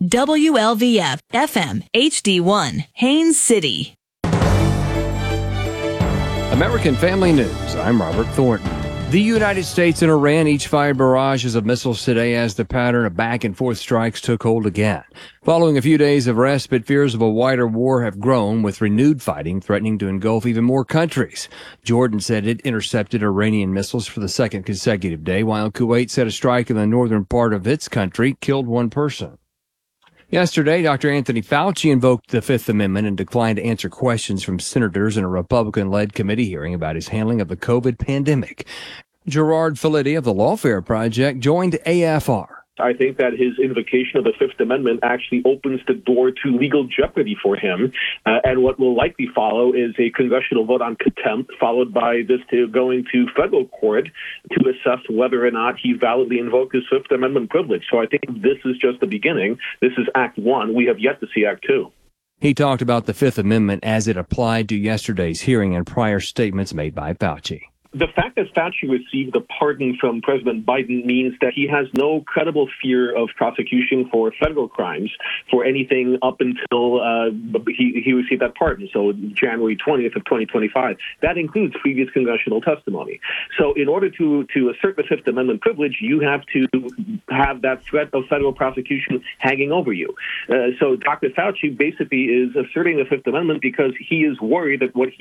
WLVF FM HD1, Haines City. American Family News. I'm Robert Thornton. The United States and Iran each fired barrages of missiles today as the pattern of back-and-forth strikes took hold again. Following a few days of respite, fears of a wider war have grown, with renewed fighting threatening to engulf even more countries. Jordan said it intercepted Iranian missiles for the second consecutive day, while Kuwait said a strike in the northern part of its country killed one person. Yesterday, Dr. Anthony Fauci invoked the Fifth Amendment and declined to answer questions from senators in a Republican-led committee hearing about his handling of the COVID pandemic. Gerard Filitti of the Lawfare Project joined AFR. I think that his invocation of the Fifth Amendment actually opens the door to legal jeopardy for him. And what will likely follow is a congressional vote on contempt, followed by this going to federal court to assess whether or not he validly invoked his Fifth Amendment privilege. So I think this is just the beginning. This is Act 1. We have yet to see Act 2. He talked about the Fifth Amendment as it applied to yesterday's hearing and prior statements made by Fauci. The fact that Fauci received a pardon from President Biden means that he has no credible fear of prosecution for federal crimes for anything up until he received that pardon, so January 20th of 2025. That includes previous congressional testimony. So in order to assert the Fifth Amendment privilege, you have to have that threat of federal prosecution hanging over you. So Dr. Fauci basically is asserting the Fifth Amendment because he is worried that what he